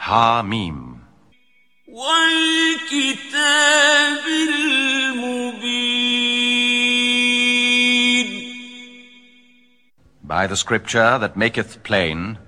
Hamim. والكتاب المبين. By the scripture that maketh plain